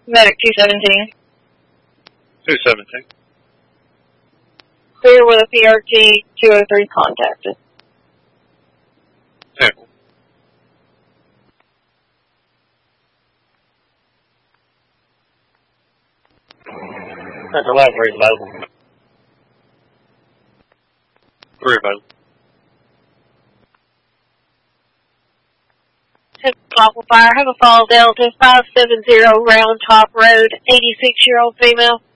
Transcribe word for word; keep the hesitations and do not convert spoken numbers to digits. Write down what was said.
Medic two seventeen. two seventeen. Clear with a P R T two oh three contacted. Yeah. Central left, three available. Three available. Awful fire. Have a fall Delta five seven zero Round Top Road. eighty-six year old female.